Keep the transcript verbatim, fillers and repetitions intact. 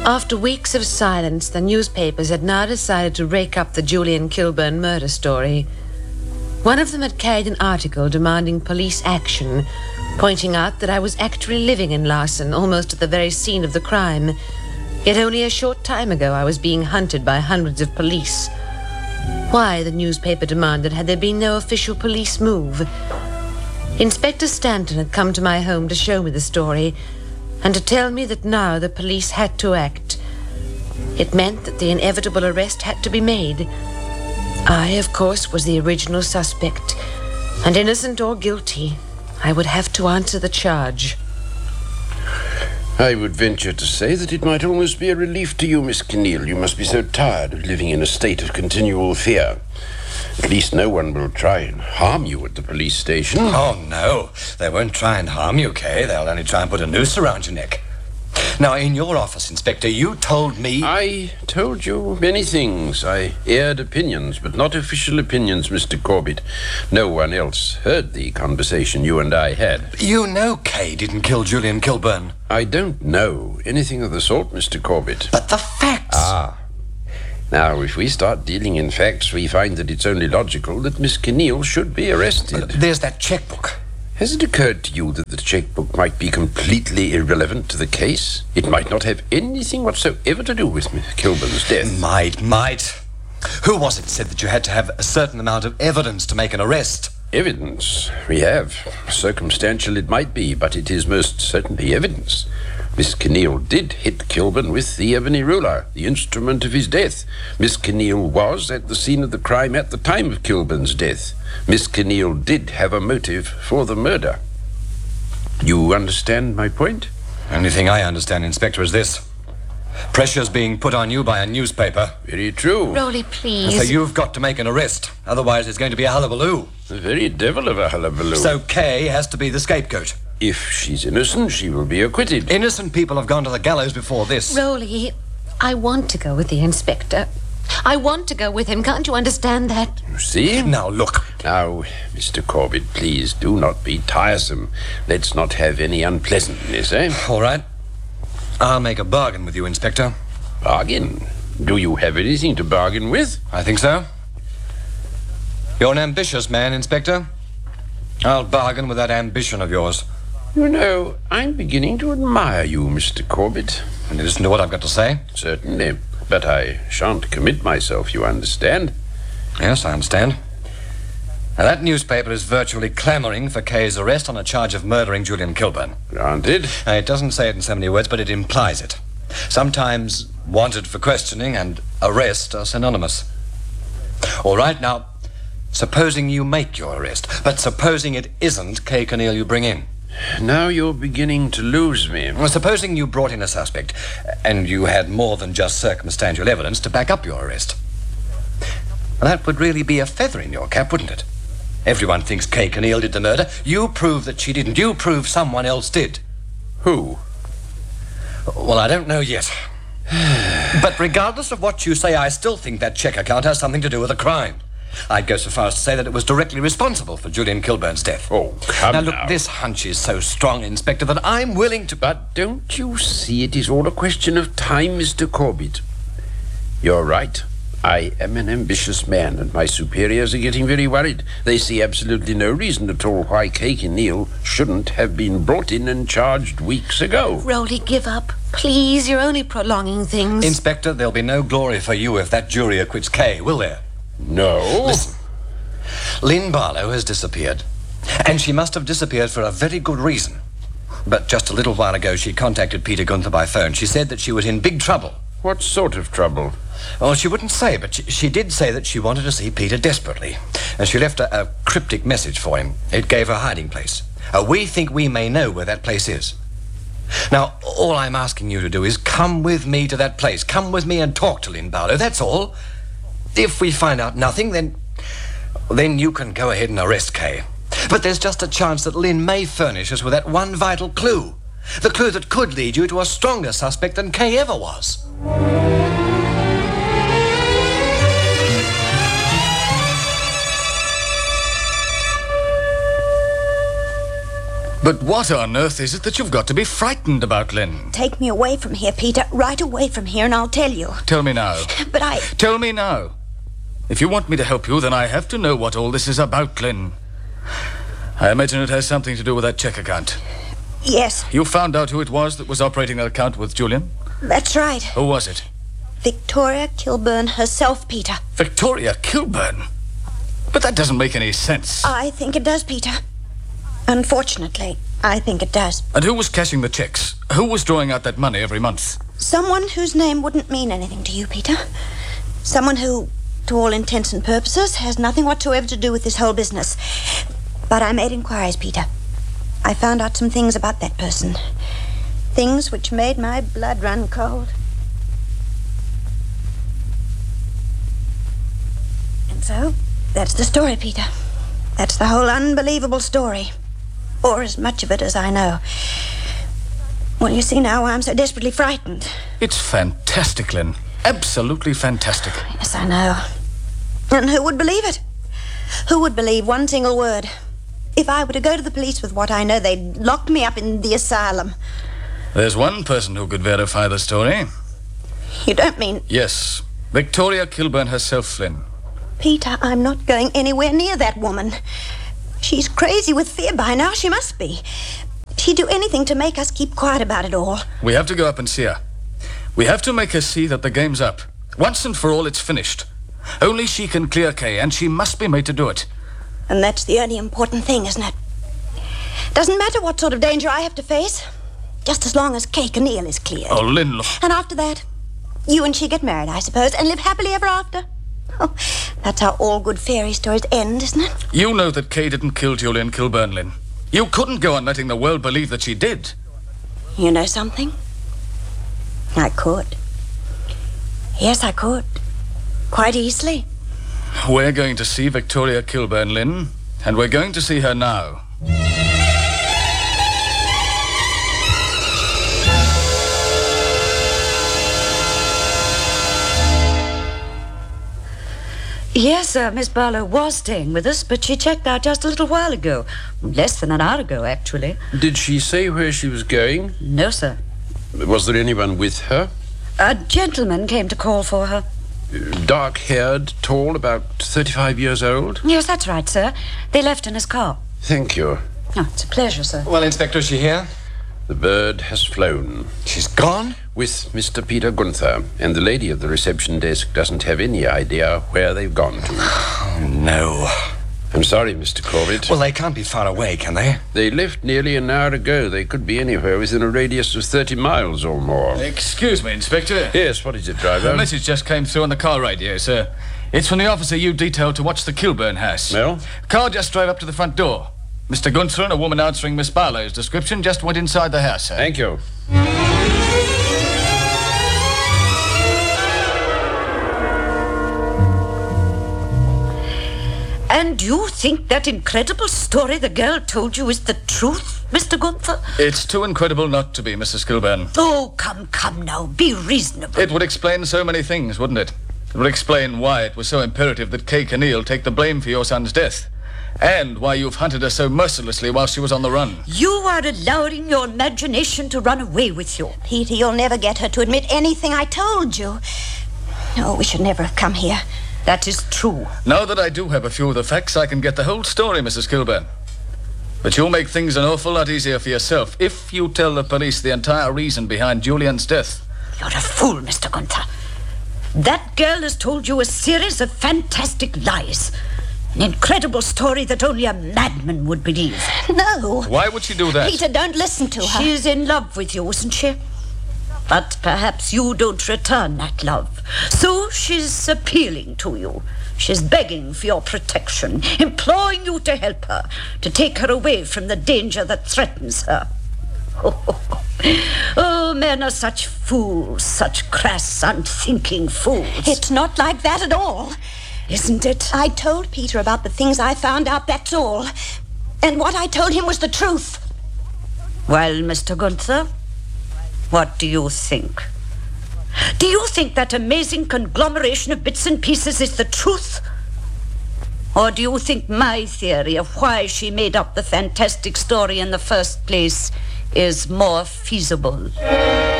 After weeks of silence, the newspapers had now decided to rake up the Julian Kilburn murder story. One of them had carried an article demanding police action, pointing out that I was actually living in Larson, almost at the very scene of the crime. Yet only a short time ago I was being hunted by hundreds of police. Why, the newspaper demanded, had there been no official police move? Inspector Stanton had come to my home to show me the story, and to tell me that now the police had to act. It meant that the inevitable arrest had to be made. I, of course, was the original suspect, and innocent or guilty, I would have to answer the charge. I would venture to say that it might almost be a relief to you, Miss Kinneal. You must be so tired of living in a state of continual fear. At least no one will try and harm you at the police station. Oh, no. They won't try and harm you, Kay. They'll only try and put a noose around your neck. Now, in your office, Inspector, you told me... I told you many things. I aired opinions, but not official opinions, Mister Corbett. No one else heard the conversation you and I had. You know Kay didn't kill Julian Kilburn. I don't know anything of the sort, Mister Corbett. But the facts... Ah. Now, if we start dealing in facts, we find that it's only logical that Miss Kinneal should be arrested. There's that checkbook. Has it occurred to you that the checkbook might be completely irrelevant to the case? It might not have anything whatsoever to do with Miss Kilburn's death. Might, might. Who was it said that you had to have a certain amount of evidence to make an arrest? Evidence? We have. Circumstantial it might be, but it is most certainly evidence. Miss Kinneal did hit Kilburn with the ebony ruler, the instrument of his death. Miss Kinneal was at the scene of the crime at the time of Kilburn's death. Miss Kinneal did have a motive for the murder. You understand my point? Only thing I understand, Inspector, is this. Pressure's being put on you by a newspaper. Very true. Rowley, please. So you've got to make an arrest. Otherwise, it's going to be a hullabaloo. The very devil of a hullabaloo. So Kay has to be the scapegoat. If she's innocent, she will be acquitted. Innocent people have gone to the gallows before this. Rowley, I want to go with the inspector. I want to go with him. Can't you understand that? You see? Now, look. Now, Mister Corbett, please do not be tiresome. Let's not have any unpleasantness, eh? All right. I'll make a bargain with you, Inspector. Bargain? Do you have anything to bargain with? I think so. You're an ambitious man, Inspector. I'll bargain with that ambition of yours. You know, I'm beginning to admire you, Mister Corbett. And you listen to what I've got to say? Certainly. But I shan't commit myself, you understand? Yes, I understand. Now, that newspaper is virtually clamoring for Kay's arrest on a charge of murdering Julian Kilburn. Granted. Now, it doesn't say it in so many words, but it implies it. Sometimes wanted for questioning and arrest are synonymous. All right, now, supposing you make your arrest, but supposing it isn't Kay Kinneal you bring in. Now you're beginning to lose me. Well, supposing you brought in a suspect, and you had more than just circumstantial evidence to back up your arrest. Well, that would really be a feather in your cap, wouldn't it? Everyone thinks Kay Kinneal did the murder. You prove that she didn't. You prove someone else did. Who? Well, I don't know yet. But regardless of what you say, I still think that check account has something to do with the crime. I'd go so far as to say that it was directly responsible for Julian Kilburn's death. Oh, come now. Look, now. This hunch is so strong, Inspector, that I'm willing to... But don't you see it is all a question of time, Mister Corbett? You're right. I am an ambitious man, and my superiors are getting very worried. They see absolutely no reason at all why Kay Kinneal shouldn't have been brought in and charged weeks ago. Rowley, give up. Please, you're only prolonging things. Inspector, there'll be no glory for you if that jury acquits Kay, will there? No. Listen. Lynn Barlow has disappeared. And she must have disappeared for a very good reason. But just a little while ago, she contacted Peter Gunther by phone. She said that she was in big trouble. What sort of trouble? Well, she wouldn't say, but she, she did say that she wanted to see Peter desperately. And she left a, a cryptic message for him. It gave her a hiding place. Uh, we think we may know where that place is. Now, all I'm asking you to do is come with me to that place. Come with me and talk to Lynn Barlow, that's all. If we find out nothing, then... then you can go ahead and arrest Kay. But there's just a chance that Lynn may furnish us with that one vital clue. The clue that could lead you to a stronger suspect than Kay ever was. But what on earth is it that you've got to be frightened about, Lynn? Take me away from here, Peter. Right away from here, and I'll tell you. Tell me now. But I... Tell me now. If you want me to help you, then I have to know what all this is about, Lynn. I imagine it has something to do with that check account. Yes. You found out who it was that was operating that account with Julian? That's right. Who was it? Victoria Kilburn herself, Peter. Victoria Kilburn? But that doesn't make any sense. I think it does, Peter. Unfortunately, I think it does. And who was cashing the checks? Who was drawing out that money every month? Someone whose name wouldn't mean anything to you, Peter. Someone who, to all intents and purposes, has nothing whatsoever to do with this whole business. But I made inquiries, Peter. I found out some things about that person. Things which made my blood run cold. And so, that's the story, Peter. That's the whole unbelievable story. Or as much of it as I know. Well, you see now why I'm so desperately frightened. It's fantastic, Lynn. Absolutely fantastic. Yes, I know. And who would believe it? Who would believe one single word? If I were to go to the police with what I know, they'd lock me up in the asylum. There's one person who could verify the story. You don't mean... Yes. Victoria Kilburn herself, Lynn. Peter, I'm not going anywhere near that woman. She's crazy with fear by now. She must be. She'd do anything to make us keep quiet about it all. We have to go up and see her. We have to make her see that the game's up. Once and for all, it's finished. Only she can clear Kay, and she must be made to do it. And that's the only important thing, isn't it? Doesn't matter what sort of danger I have to face, just as long as Kay Kinneal is cleared. Oh, Lynn, look. And after that, you and she get married, I suppose, and live happily ever after. Oh, that's how all good fairy stories end, isn't it? You know that Kay didn't kill Julian Kilburn, Lynn. You couldn't go on letting the world believe that she did. You know something? I could. Yes, I could. Quite easily. We're going to see Victoria Kilburn, Lynn, and we're going to see her now. Yes, sir, Miss Barlow was staying with us, but she checked out just a little while ago. Less than an hour ago, actually. Did she say where she was going? No, sir. Was there anyone with her? A gentleman came to call for her. Dark-haired, tall, about thirty-five years old? Yes, that's right, sir. They left in his car. Thank you. Oh, it's a pleasure, sir. Well, Inspector, is she here? The bird has flown. She's gone? With Mister Peter Gunther, and the lady at the reception desk doesn't have any idea where they've gone to. Oh, no. I'm sorry, Mister Corbett. Well, they can't be far away, can they? They left nearly an hour ago. They could be anywhere within a radius of thirty miles or more. Excuse me, Inspector. Yes, what is it, driver? A message just came through on the car radio, sir. It's from the officer you detailed to watch the Kilburn house. Well? Car just drove up to the front door. Mister Gunther and a woman answering Miss Barlow's description just went inside the house, sir. Thank you. And you think that incredible story the girl told you is the truth, Mister Gunther? It's too incredible not to be, Missus Kilburn. Oh, come, come now. Be reasonable. It would explain so many things, wouldn't it? It would explain why it was so imperative that Kay Kinneal take the blame for your son's death. And why you've hunted her so mercilessly while she was on the run. You are allowing your imagination to run away with you. Peter, you'll never get her to admit anything I told you. Oh, we should never have come here. That is true. Now that I do have a few of the facts, I can get the whole story, Missus Kilburn. But you'll make things an awful lot easier for yourself if you tell the police the entire reason behind Julian's death. You're a fool, Mister Gunther. That girl has told you a series of fantastic lies. An incredible story that only a madman would believe. No. Why would she do that? Peter, don't listen to her. She's in love with you, isn't she? But perhaps you don't return that love. So she's appealing to you. She's begging for your protection, imploring you to help her, to take her away from the danger that threatens her. Oh, oh, men are such fools, such crass, unthinking fools. It's not like that at all. Isn't it? I told Peter about the things I found out, that's all. And what I told him was the truth. Well, Mister Gunther, what do you think? Do you think that amazing conglomeration of bits and pieces is the truth? Or do you think my theory of why she made up the fantastic story in the first place is more feasible?